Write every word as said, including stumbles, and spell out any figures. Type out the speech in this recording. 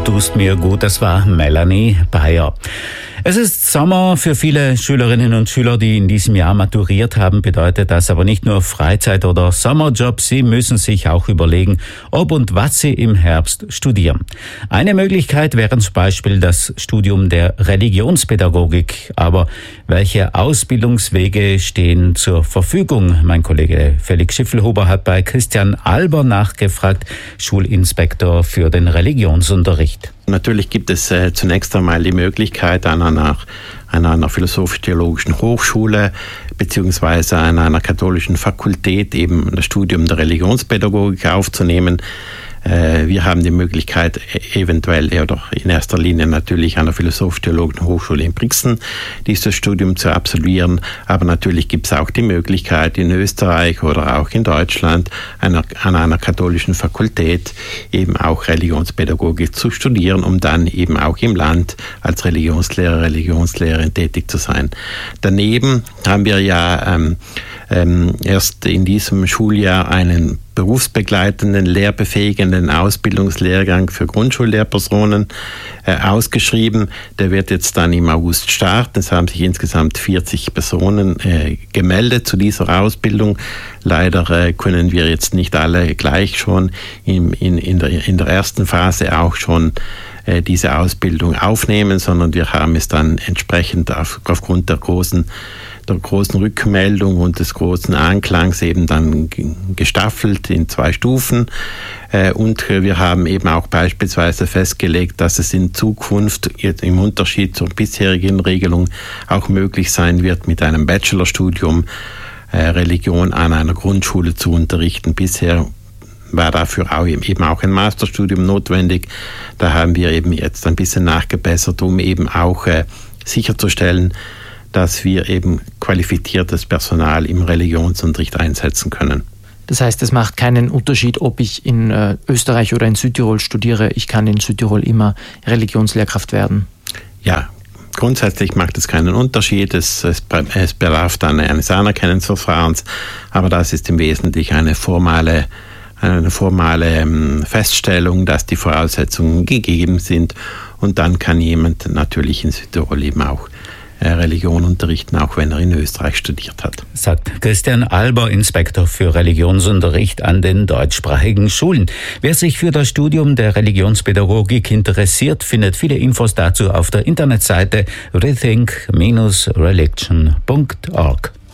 tust mir gut, das war Melanie Bayer. Es ist Sommer für viele Schülerinnen und Schüler, die in diesem Jahr maturiert haben, bedeutet das aber nicht nur Freizeit- oder Sommerjob. Sie müssen sich auch überlegen, ob und was sie im Herbst studieren. Eine Möglichkeit wäre zum Beispiel das Studium der Religionspädagogik. Aber welche Ausbildungswege stehen zur Verfügung? Mein Kollege Felix Schiffelhuber hat bei Christian Alber nachgefragt, Schulinspektor für den Religionsunterricht. Natürlich gibt es äh, zunächst einmal die Möglichkeit, an einer, an einer philosophisch-theologischen Hochschule beziehungsweise an einer katholischen Fakultät eben das Studium der Religionspädagogik aufzunehmen. Äh, wir haben die Möglichkeit, eventuell oder in erster Linie natürlich an der philosophisch-theologischen Hochschule in Brixen dieses Studium zu absolvieren. Aber natürlich gibt es auch die Möglichkeit, in Österreich oder auch in Deutschland einer, an einer katholischen Fakultät eben auch Religionspädagogik zu studieren, um dann eben auch im Land als Religionslehrer, Religionslehrerin tätig zu sein. Daneben haben wir ja ähm, ähm, erst in diesem Schuljahr einen berufsbegleitenden, lehrbefähigenden Ausbildungslehrgang für Grundschullehrpersonen äh, ausgeschrieben. Der wird jetzt dann im August starten. Es haben sich insgesamt vierzig Personen äh, gemeldet zu dieser Ausbildung. Leider äh, können wir jetzt nicht alle gleich schon in, in, in, der, in der ersten Phase auch schon äh, diese Ausbildung aufnehmen, sondern wir haben es dann entsprechend auf, aufgrund der großen der großen Rückmeldung und des großen Anklangs eben dann gestaffelt in zwei Stufen. Und wir haben eben auch beispielsweise festgelegt, dass es in Zukunft im Unterschied zur bisherigen Regelung auch möglich sein wird, mit einem Bachelorstudium Religion an einer Grundschule zu unterrichten. Bisher war dafür auch eben auch ein Masterstudium notwendig. Da haben wir eben jetzt ein bisschen nachgebessert, um eben auch sicherzustellen, dass wir eben qualifiziertes Personal im Religionsunterricht einsetzen können. Das heißt, es macht keinen Unterschied, ob ich in äh, Österreich oder in Südtirol studiere. Ich kann in Südtirol immer Religionslehrkraft werden. Ja, grundsätzlich macht es keinen Unterschied. Es, es, es bedarf dann eines Anerkennungsverfahrens, aber das ist im Wesentlichen eine formale, eine formale ähm, Feststellung, dass die Voraussetzungen gegeben sind, und dann kann jemand natürlich in Südtirol eben auch Religion unterrichten, auch wenn er in Österreich studiert hat. Sagt Christian Alber, Inspektor für Religionsunterricht an den deutschsprachigen Schulen. Wer sich für das Studium der Religionspädagogik interessiert, findet viele Infos dazu auf der Internetseite rethink Bindestrich religion Punkt org.